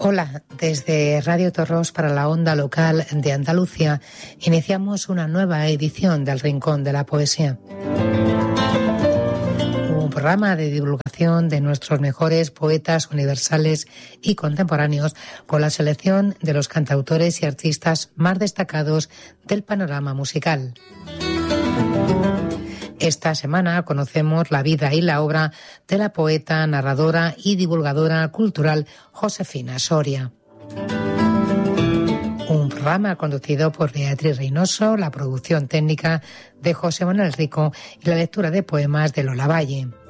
Hola, desde Radio Torros para la onda local de Andalucía iniciamos una nueva edición del Rincón de la Poesía. Un programa de divulgación de nuestros mejores poetas universales y contemporáneos con la selección de los cantautores y artistas más destacados del panorama musical. Esta semana conocemos la vida y la obra de la poeta, narradora y divulgadora cultural Josefina Soria. Un programa conducido por Beatriz Reynoso, la producción técnica de José Manuel Rico y la lectura de poemas de Lola Valle.